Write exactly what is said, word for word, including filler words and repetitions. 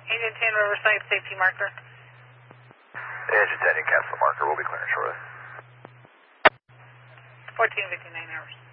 Agent ten Riverside, safety marker. Agent ten, you cancel the marker. We'll be clearing shortly. fourteen fifty-nine hours.